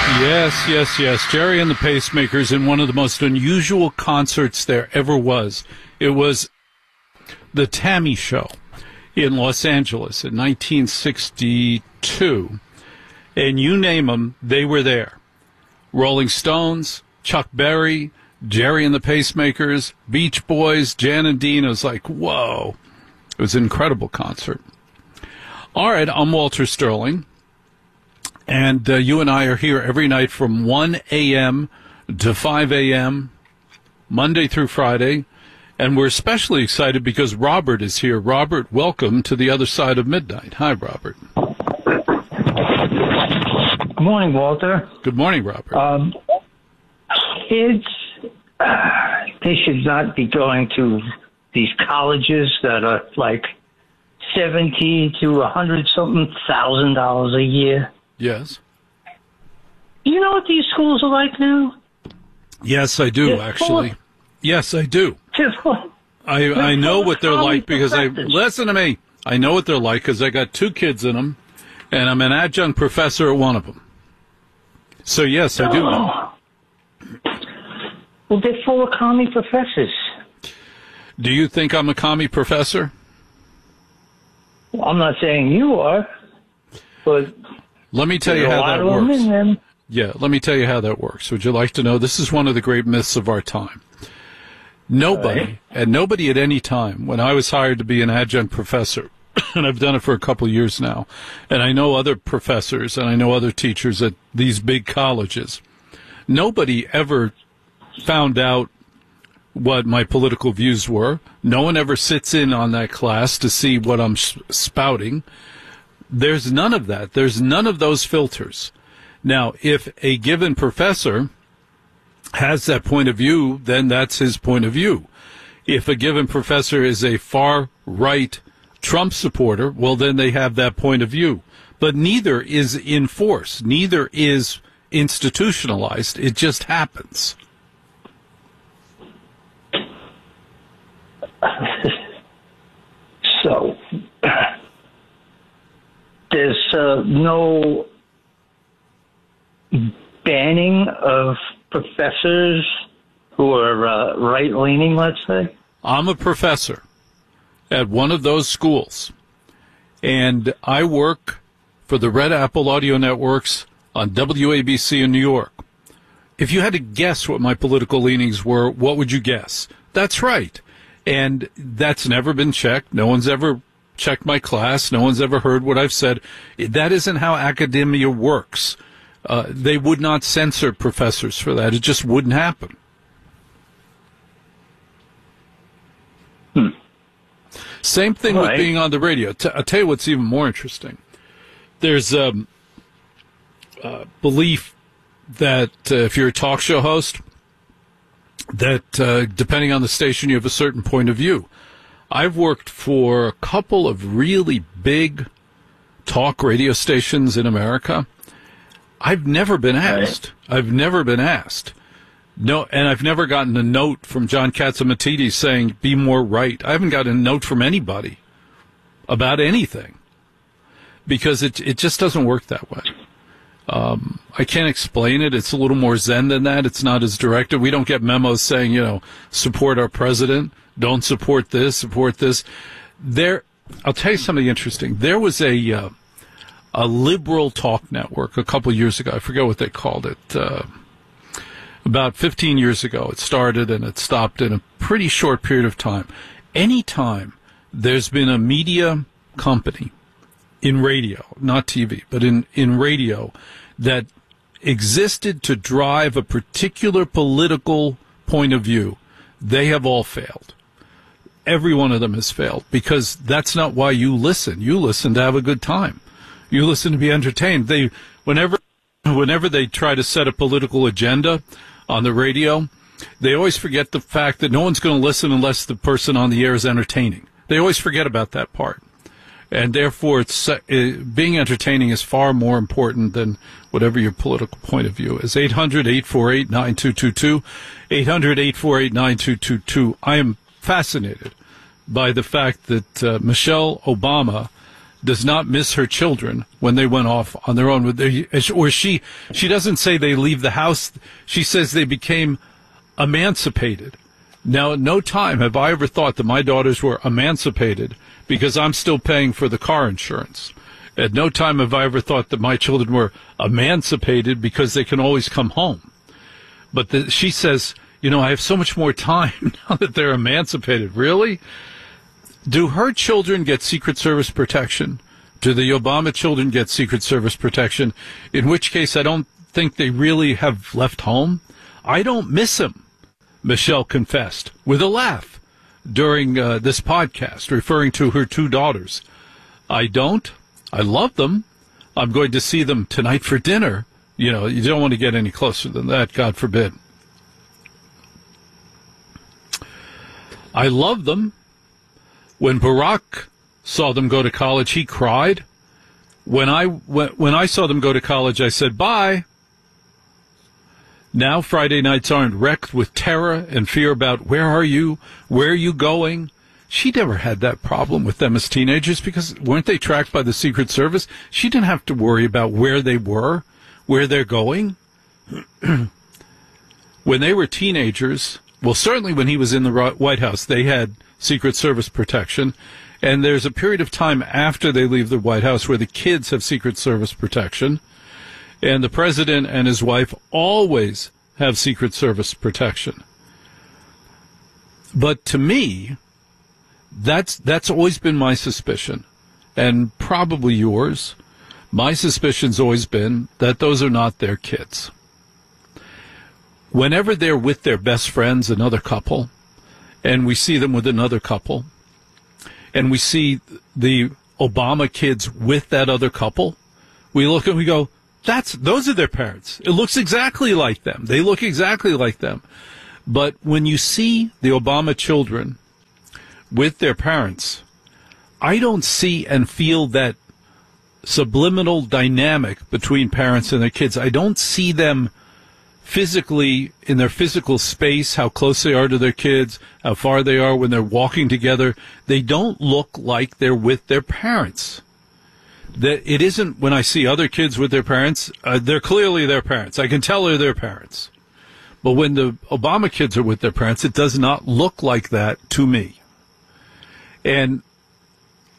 Yes, yes, yes. Jerry and the Pacemakers in one of the most unusual concerts there ever was. It was the Tammy Show in Los Angeles in 1962. And you name them, they were there. Rolling Stones, Chuck Berry, Jerry and the Pacemakers, Beach Boys, Jan and Dean. It was like, whoa. It was an incredible concert. All right, I'm Walter Sterling. And you and I are here every night from 1 a.m. to 5 a.m., Monday through Friday. And we're especially excited because Robert is here. Robert, welcome to the other side of midnight. Hi, Robert. Good morning, Walter. Good morning, Robert. Kids, they should not be going to these colleges that are like $70 to $100-something thousand a year. Yes. Do you know what these schools are like now? Yes, I do, actually. Yes, I do. I know what they're like because listen to me. I know what they're like because I got two kids in them, and I'm an adjunct professor at one of them. So, yes, I do know. Well, they're full of commie professors. Do you think I'm a commie professor? Well, I'm not saying you are, but let me tell you how that works. Yeah, let me tell you how that works. Would you like to know? This is one of the great myths of our time. Nobody at any time, when I was hired to be an adjunct professor, and I've done it for a couple of years now, and I know other professors and I know other teachers at these big colleges, nobody ever found out what my political views were. No one ever sits in on that class to see what I'm spouting. There's none of that. There's none of those filters. Now, if a given professor has that point of view, then that's his point of view. If a given professor is a far-right Trump supporter, well, then they have that point of view. But neither is enforced. Neither is institutionalized. It just happens. So, there's no banning of professors who are right-leaning, let's say? I'm a professor at one of those schools, and I work for the Red Apple Audio Networks on WABC in New York. If you had to guess what my political leanings were, what would you guess? That's right. And that's never been checked. No one's ever checked my class. No one's ever heard what I've said. That isn't how academia works. They would not censor professors for that. It just wouldn't happen. Same thing with being on the radio. I'll tell you what's even more interesting. There's a belief that if you're a talk show host, that depending on the station, you have a certain point of view. I've worked for a couple of really big talk radio stations in America. I've never been asked. I've never been asked. No, and I've never gotten a note from John Catsimatidis saying, be more right. I haven't gotten a note from anybody about anything because it just doesn't work that way. I can't explain it. It's a little more zen than that. It's not as directed. We don't get memos saying, support our president. Don't support this, support this. I'll tell you something interesting. There was a liberal talk network a couple years ago. I forget what they called it. About 15 years ago, it started and it stopped in a pretty short period of time. Anytime there's been a media company in radio, not TV, but in radio, that existed to drive a particular political point of view, they have all failed. Every one of them has failed because that's not why you listen. You listen to have a good time. You listen to be entertained. Whenever they try to set a political agenda on the radio, they always forget the fact that no one's going to listen unless the person on the air is entertaining. They always forget about that part. And therefore, being entertaining is far more important than whatever your political point of view is. 800-848-9222, 800-848-9222. I am fascinated by the fact that Michelle Obama does not miss her children when they went off on their own. Or she doesn't say they leave the house. She says they became emancipated. Now, at no time have I ever thought that my daughters were emancipated because I'm still paying for the car insurance. At no time have I ever thought that my children were emancipated because they can always come home. But she says, I have so much more time now that they're emancipated. Really? Do her children get Secret Service protection? Do the Obama children get Secret Service protection? In which case, I don't think they really have left home. I don't miss them, Michelle confessed with a laugh during this podcast, referring to her two daughters. I don't. I love them. I'm going to see them tonight for dinner. You don't want to get any closer than that, God forbid. I love them. When Barack saw them go to college, he cried. When I saw them go to college, I said, bye. Now Friday nights aren't wrecked with terror and fear about where are you? Where are you going? She never had that problem with them as teenagers because weren't they tracked by the Secret Service? She didn't have to worry about where they were, where they're going. When they were teenagers, well, certainly when he was in the White House, they had Secret Service protection. And there's a period of time after they leave the White House where the kids have Secret Service protection. And the president and his wife always have Secret Service protection. But to me, that's always been my suspicion, and probably yours. My suspicion's always been that those are not their kids. Whenever they're with their best friends, another couple, and we see them with another couple, and we see the Obama kids with that other couple, we look and we go, those are their parents. It looks exactly like them. They look exactly like them. But when you see the Obama children with their parents, I don't see and feel that subliminal dynamic between parents and their kids. I don't see them physically in their physical space, how close they are to their kids, how far they are when they're walking together. They don't look like they're with their parents. That it isn't when I see other kids with their parents, they're clearly their parents. I can tell they're their parents. But when the Obama kids are with their parents, it does not look like that to me. And